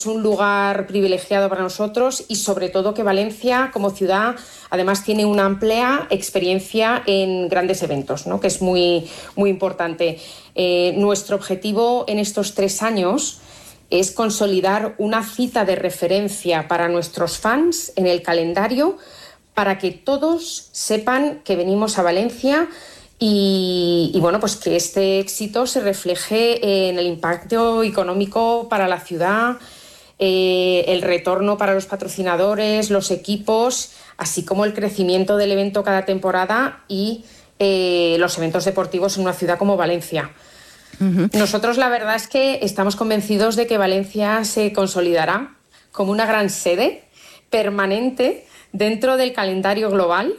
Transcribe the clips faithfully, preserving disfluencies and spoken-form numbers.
Es un lugar privilegiado para nosotros y sobre todo que Valencia como ciudad además tiene una amplia experiencia en grandes eventos, ¿no? Que es muy, muy importante. Eh, nuestro objetivo en estos tres años es consolidar una cita de referencia para nuestros fans en el calendario para que todos sepan que venimos a Valencia y, y bueno, pues que este éxito se refleje en el impacto económico para la ciudad, Eh, el retorno para los patrocinadores, los equipos, así como el crecimiento del evento cada temporada y eh, los eventos deportivos en una ciudad como Valencia. Uh-huh. Nosotros la verdad es que estamos convencidos de que Valencia se consolidará como una gran sede permanente dentro del calendario global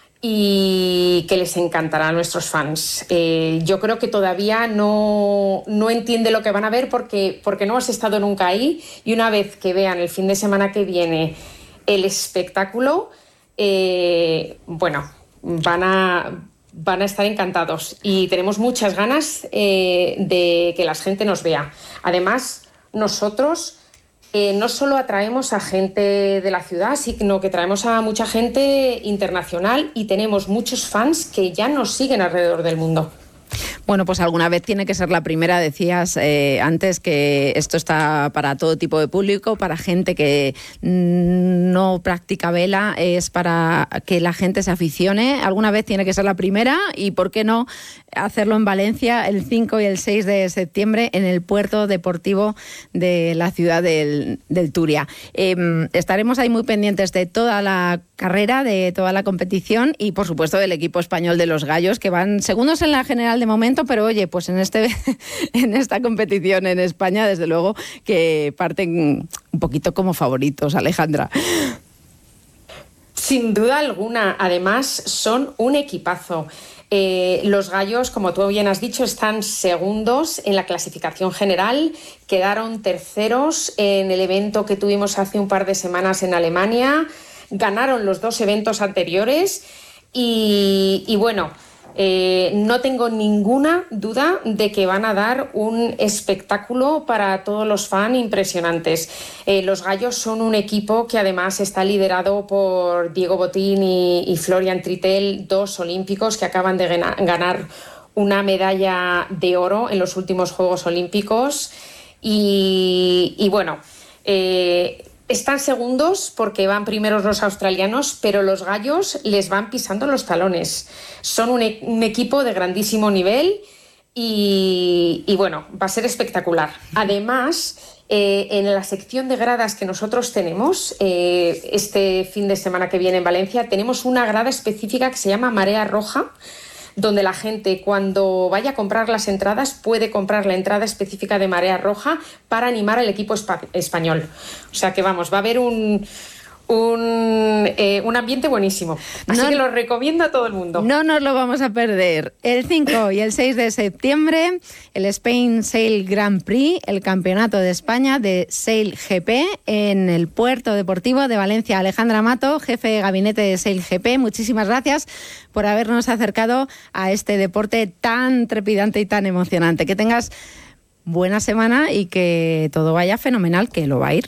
y que les encantará a nuestros fans. Eh, yo creo que todavía no, no entiende lo que van a ver porque, porque no has estado nunca ahí, y una vez que vean el fin de semana que viene el espectáculo, eh, bueno, van a, van a estar encantados y tenemos muchas ganas eh, de que la gente nos vea. Además, nosotros Eh, no solo atraemos a gente de la ciudad, sino que traemos a mucha gente internacional y tenemos muchos fans que ya nos siguen alrededor del mundo. Bueno, pues alguna vez tiene que ser la primera. Decías eh, antes que esto está para todo tipo de público, para gente que no practica vela, es para que la gente se aficione. Alguna vez tiene que ser la primera y, ¿por qué no hacerlo en Valencia el cinco y el seis de septiembre en el puerto deportivo de la ciudad del, del Turia? Eh, estaremos ahí muy pendientes de toda la carrera, de toda la competición y, por supuesto, del equipo español de los Gallos, que van segundos en la general de momento, pero oye, pues en este en esta competición en España, desde luego que parten un poquito como favoritos, Alejandra. Sin duda alguna, además son un equipazo. Eh, los Gallos, como tú bien has dicho, están segundos en la clasificación general, quedaron terceros en el evento que tuvimos hace un par de semanas en Alemania, ganaron los dos eventos anteriores y, y bueno, Eh, no tengo ninguna duda de que van a dar un espectáculo para todos los fans impresionantes. Eh, los Gallos son un equipo que además está liderado por Diego Botín y, y Florian Trittel, dos olímpicos que acaban de gana, ganar una medalla de oro en los últimos Juegos Olímpicos. Y, y bueno, eh, están segundos porque van primeros los australianos, pero los Gallos les van pisando los talones. Son un, e- un equipo de grandísimo nivel y, y bueno, va a ser espectacular. Además, eh, en la sección de gradas que nosotros tenemos, eh, este fin de semana que viene en Valencia, tenemos una grada específica que se llama Marea Roja, donde la gente, cuando vaya a comprar las entradas, puede comprar la entrada específica de Marea Roja para animar al equipo espa- español. O sea que vamos, va a haber un, un, eh, un ambiente buenísimo. Así no, que lo recomiendo a todo el mundo. No nos lo vamos a perder. El cinco y el seis de septiembre, el Spain Sail Grand Prix, el Campeonato de España de Sail G P en el Puerto Deportivo de Valencia. Alejandra Mato, jefe de gabinete de Sail G P, muchísimas gracias por habernos acercado a este deporte tan trepidante y tan emocionante. Que tengas buena semana y que todo vaya fenomenal, que lo va a ir.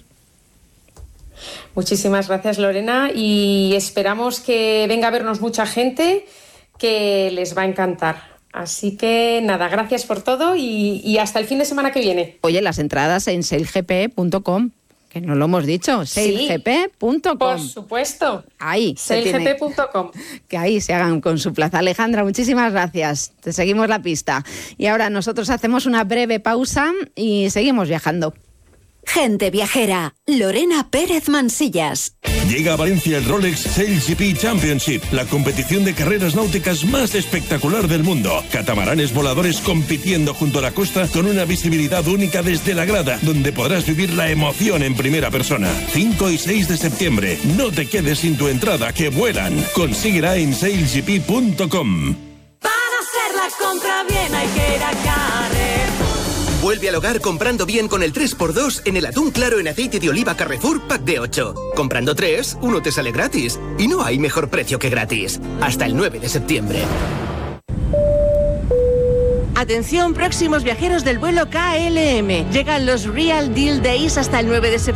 Muchísimas gracias, Lorena, y esperamos que venga a vernos mucha gente, que les va a encantar. Así que nada, gracias por todo y, y hasta el fin de semana que viene. Oye, las entradas en sail g p punto com, que no lo hemos dicho, sail g p punto com. Por supuesto. Ahí. sail g p punto com. Que ahí se hagan con su plaza. Alejandra, muchísimas gracias. Te seguimos la pista. Y ahora nosotros hacemos una breve pausa y seguimos viajando. Gente viajera, Lorena Pérez Mansillas. Llega a Valencia el Rolex Sail G P Championship, la competición de carreras náuticas más espectacular del mundo. Catamaranes voladores compitiendo junto a la costa con una visibilidad única desde la grada, donde podrás vivir la emoción en primera persona. cinco y seis de septiembre. No te quedes sin tu entrada, que vuelan. Consíguela en sail g p punto com. Para hacer la compra bien hay que ir a Carrefour. Vuelve al hogar comprando bien con el tres por dos en el atún claro en aceite de oliva Carrefour Pack de ocho. Comprando tres, uno te sale gratis. Y no hay mejor precio que gratis. Hasta el nueve de septiembre. Atención, próximos viajeros del vuelo K L M. Llegan los Real Deal Days hasta el nueve de septiembre.